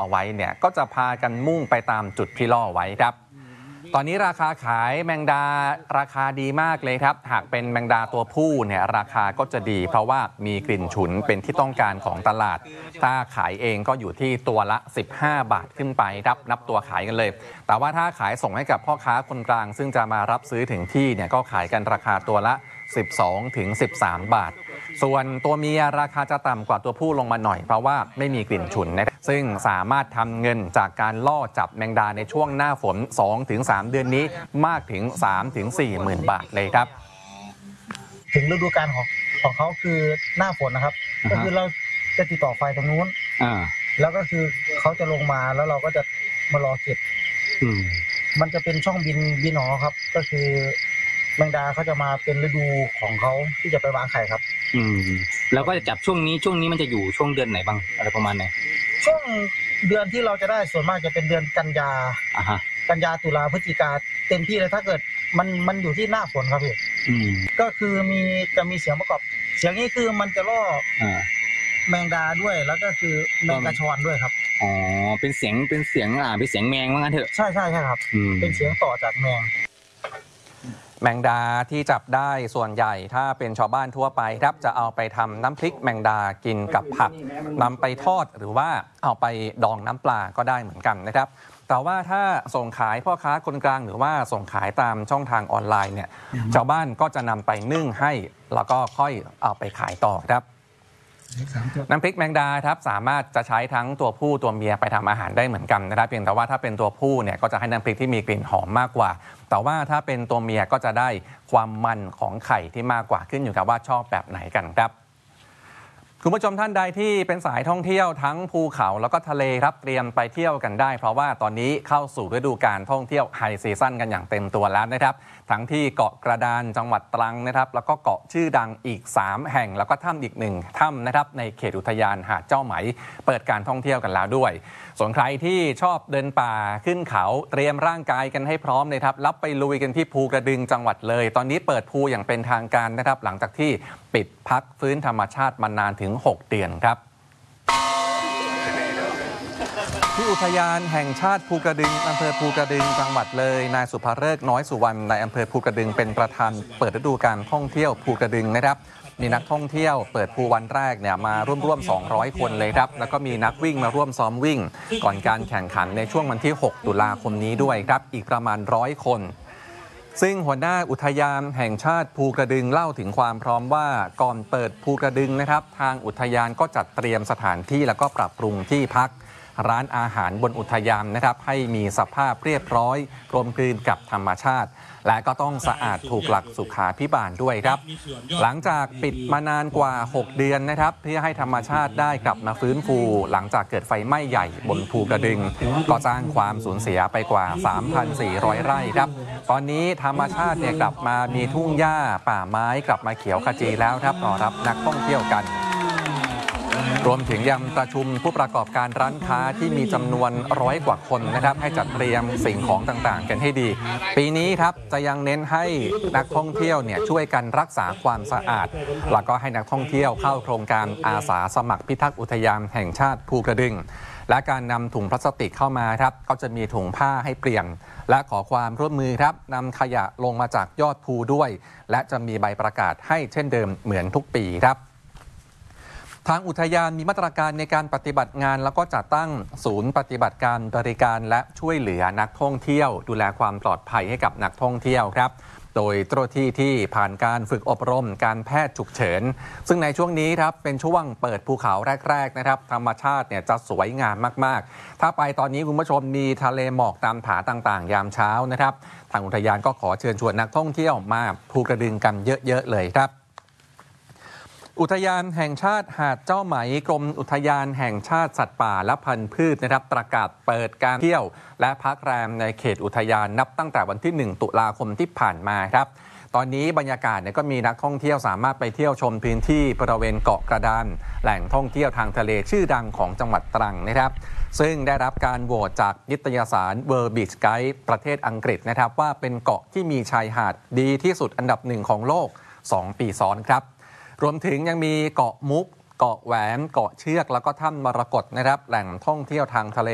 เอาไว้เนี่ยก็จะพากันมุ่งไปตามจุดที่ล่อไว้ครับตอนนี้ราคาขายแมงดาราคาดีมากเลยครับหากเป็นแมงดาตัวผู้เนี่ยราคาก็จะดีเพราะว่ามีกลิ่นฉุนเป็นที่ต้องการของตลาดถ้าขายเองก็อยู่ที่ตัวละ15 บาทขึ้นไปครับนับตัวขายกันเลยแต่ว่าถ้าขายส่งให้กับพ่อค้าคนกลางซึ่งจะมารับซื้อถึงที่เนี่ยก็ขายกันราคาตัวละ12 ถึง 13 บาทส่วนตัวเมียราคาจะต่ำกว่าตัวผู้ลงมาหน่อยเพราะว่าไม่มีกลิ่นฉุนนะครับซึ่งสามารถทำเงินจากการล่อจับแมงดาในช่วงหน้าฝน 2-3 เดือนนี้มากถึง 3-4 หมื่นบาทเลยครับถึงฤดูกาลของเขาคือหน้าฝนนะครับก็คือเราจะติดต่อไฟตรงนู้นแล้วก็คือเขาจะลงมาแล้วเราก็จะมารอเก็บมันจะเป็นช่องบินของเขาครับก็คือแมงดาเขาจะมาเป็นฤดูของเขาที่จะไปวางไข่ครับแล้วก็จะจับช่วงนี้มันจะอยู่ช่วงเดือนไหนบ้างอะไรประมาณไหนช่วงเดือนที่เราจะได้ส่วนมากจะเป็นเดือนกันยาตุลาพฤศจิกาเต็มที่เลยถ้าเกิดมันอยู่ที่หน้าฝนครับพี่ก็คือจะมีเสียงประกอบเสียงนี้คือมันจะล่อแมงดาด้วยแล้วก็คือแมงกระชอนด้วยครับอ๋อเป็นเสียงแมงว่างั้นเถอะใช่ครับเป็นเสียงต่อจากแมงดาที่จับได้ส่วนใหญ่ถ้าเป็นชาวบ้านทั่วไปครับจะเอาไปทำน้ำพริกแมงดากินกับผักนำไปทอดหรือว่าเอาไปดองน้ำปลาก็ได้เหมือนกันนะครับแต่ว่าถ้าส่งขายพ่อค้าคนกลางหรือว่าส่งขายตามช่องทางออนไลน์เนี่ยชาวบ้านก็จะนำไปนึ่งให้แล้วก็ค่อยเอาไปขายต่อครับน้ำพริกแมงดาครับสามารถจะใช้ทั้งตัวผู้ตัวเมียไปทำอาหารได้เหมือนกันนะครับเพียงแต่ว่าถ้าเป็นตัวผู้เนี่ยก็จะให้น้ำพริกที่มีกลิ่นหอมมากกว่าแต่ว่าถ้าเป็นตัวเมียก็จะได้ความมันของไข่ที่มากกว่าขึ้นอยู่กับว่าชอบแบบไหนกันครับคุณผู้ชมท่านใดที่เป็นสายท่องเที่ยวทั้งภูเขาแล้วก็ทะเลครับเตรียมไปเที่ยวกันได้เพราะว่าตอนนี้เข้าสู่ฤดูกาลท่องเที่ยวไฮซีซั่นกันอย่างเต็มตัวแล้วนะครับทั้งที่เกาะกระดานจังหวัดตรังนะครับแล้วก็เกาะชื่อดังอีก3แห่งแล้วก็ถ้ำอีก1ถ้ำนะครับในเขตอุทยานหาดเจ้าไหมเปิดการท่องเที่ยวกันแล้วด้วยส่วนใครที่ชอบเดินป่าขึ้นเขาเตรียมร่างกายกันให้พร้อมเลยครับแล้วไปลุยกันที่ภูกระดึงจังหวัดเลยตอนนี้เปิดภูอย่างเป็นทางการนะครับหลังจากที่ปิดพักฟื้นธรรมชาติมานานถึง6 เดือนครับที่อุทยานแห่งชาติภูกระดึงอำเภอภูกระดึงจังหวัดเลยนายสุภฤกษ์น้อยสุวรรณนายอำเภอภูกระดึงเป็นประธานเปิดฤดูกาลท่องเที่ยวภูกระดึงนะครับมีนักท่องเที่ยวเปิดภูวันแรกเนี่ยมาร่วม200 คนเลยครับแล้วก็มีนักวิ่งมาร่วมซ้อมวิ่งก่อนการแข่งขันในช่วงวันที่6 ตุลาคมนี้ด้วยครับอีกประมาณ100 คนซึ่งหัวหน้าอุทยานแห่งชาติภูกระดึงเล่าถึงความพร้อมว่าก่อนเปิดภูกระดึงนะครับทางอุทยานก็จัดเตรียมสถานที่แล้วก็ปรับปรุงที่พักร้านอาหารบนอุทยานนะครับให้มีสภาพเรียบร้อยกลมกลืนกับธรรมชาติและก็ต้องสะอาดถูกหลักสุขาภิบาลด้วยครับหลังจากปิดมานานกว่า6 เดือนนะครับเพื่อให้ธรรมชาติได้กลับมาฟื้นฟูหลังจากเกิดไฟไหม้ใหญ่บนภูกระดึงก็สร้างความสูญเสียไปกว่า 3,400 ไร่ครับตอนนี้ธรรมชาติเนี่ยกลับมามีทุ่งหญ้าป่าไม้กลับมาเขียวขจีแล้วครับรอรับนักท่องเที่ยวกันรวมถึงยังประชุมผู้ประกอบการร้านค้าที่มีจำนวน100 กว่าคนนะครับให้จัดเตรียมสิ่งของต่างๆกันให้ดีปีนี้ครับจะยังเน้นให้นักท่องเที่ยวเนี่ยช่วยกันรักษาความสะอาดแล้วก็ให้นักท่องเที่ยวเข้าโครงการอาสาสมัครพิทักษ์อุทยานแห่งชาติภูกระดึงและการนำถุงพลาสติกเข้ามาครับก็จะมีถุงผ้าให้เปลี่ยนและขอความร่วมมือครับนำขยะลงมาจากยอดภูด้วยและจะมีใบประกาศให้เช่นเดิมเหมือนทุกปีครับทางอุทยานมีมาตรการในการปฏิบัติงานแล้วก็จัดตั้งศูนย์ปฏิบัติการบริการและช่วยเหลือนักท่องเที่ยวดูแลความปลอดภัยให้กับนักท่องเที่ยวครับโดยเจ้าหน้าที่ที่ผ่านการฝึกอบรมการแพทย์ฉุกเฉินซึ่งในช่วงนี้ครับเป็นช่วงเปิดภูเขาแรกๆนะครับธรรมชาติเนี่ยจะสวยงามมากๆถ้าไปตอนนี้คุณผู้ชมมีทะเลหมอกตามผาต่างๆยามเช้านะครับทางอุทยานก็ขอเชิญชวนนักท่องเที่ยวมาภูกระดึงกันเยอะๆเลยครับอุทยานแห่งชาติหาดเจ้าไหมกรมอุทยานแห่งชาติสัตว์ป่าและพันธุ์พืชนะครับประกาศเปิดการเที่ยวและพักแรมในเขตอุทยานนับตั้งแต่วันที่1 ตุลาคมที่ผ่านมาครับตอนนี้บรรยากาศเนี่ยก็มีนักท่องเที่ยวสามารถไปเที่ยวชมพื้นที่บริเวณเกาะกระดานแหล่งท่องเที่ยวทางทะเลชื่อดังของจังหวัดตรังนะครับซึ่งได้รับการโหวตจากนิตยสาร World Beach Guide ประเทศอังกฤษนะครับว่าเป็นเกาะที่มีชายหาดดีที่สุดอันดับ1ของโลก2 ปีซ้อนครับรวมถึงยังมีเกาะมุกเกาะแหวนเกาะเชือกแล้วก็ถ้ำมรกตนะครับแหล่งท่องเที่ยวทางทะเล